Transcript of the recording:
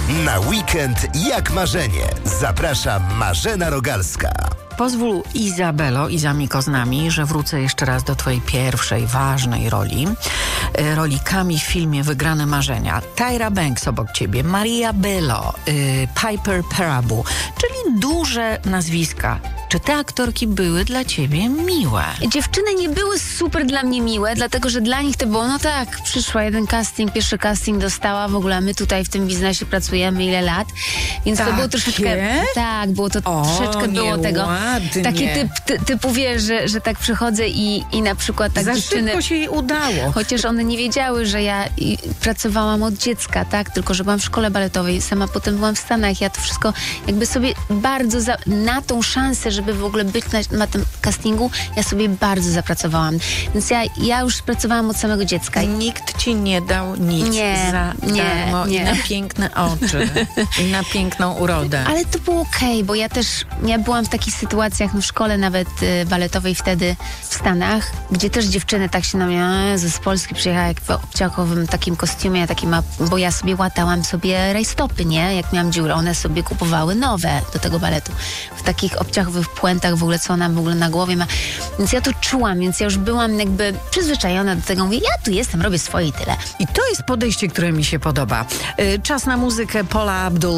Na weekend jak marzenie. Zaprasza Marzena Rogalska. Pozwól, Izabelo, Izamiko z nami, że wrócę jeszcze raz do twojej pierwszej ważnej roli. Roli Kami w filmie Wygrane Marzenia. Tyra Banks obok ciebie, Maria Bello, Piper Perabo, czyli duże nazwiska. Czy te aktorki były dla ciebie miłe? Dziewczyny nie były super dla mnie miłe, dlatego że dla nich to było, no tak, przyszła jeden casting, pierwszy casting dostała, w ogóle my tutaj w tym biznesie pracujemy ile lat, więc to było troszeczkę, tak, było to troszeczkę było tego, taki typu wiesz, że tak przychodzę i na przykład tak Za dziewczyny, szybko się jej udało. chociaż one nie wiedziały, że ja pracowałam od dziecka, tak, tylko że byłam w szkole baletowej, sama potem byłam w Stanach, ja to wszystko jakby sobie bardzo na tą szansę, żeby w ogóle być na tym castingu, ja sobie bardzo zapracowałam. Więc ja już pracowałam od samego dziecka. Nikt ci nie dał nic za darmo i na piękne oczy i na piękną urodę. Ale to było okej, bo ja byłam w takich sytuacjach, no w szkole nawet baletowej wtedy w Stanach, gdzie też dziewczyny tak się na mnie, z Polski przyjechała jak w obciachowym takim kostiumie, bo ja sobie łatałam sobie rajstopy, nie? Jak miałam dziurę, one sobie kupowały nowe do tego baletu. W takich obciachowych puentach w ogóle, co ona w ogóle na głowie ma. Więc ja to czułam, więc ja już byłam jakby przyzwyczajona do tego. Mówię, ja tu jestem, robię swoje i tyle. I to jest podejście, które mi się podoba. Czas na muzykę. Paula Abdul.